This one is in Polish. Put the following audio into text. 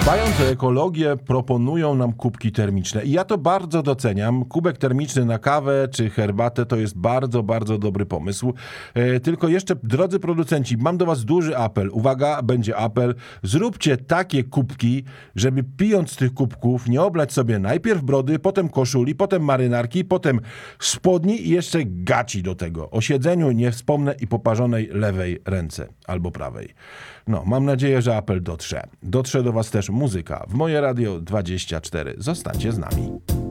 Dbając o ekologię, proponują nam kubki termiczne. I ja to bardzo doceniam. Kubek termiczny na kawę czy herbatę to jest bardzo, bardzo dobry pomysł. Tylko jeszcze, drodzy producenci, mam do was duży apel. Uwaga, będzie apel. Zróbcie takie kubki, żeby pijąc z tych kubków nie oblać sobie najpierw brody, potem koszuli, potem marynarki, potem spodni i jeszcze gaci do tego. O siedzeniu nie wspomnę i poparzonej lewej ręce albo prawej. No, mam nadzieję, że apel dotrze. Dotrze do was też muzyka w Moje Radio 24. Zostańcie z nami.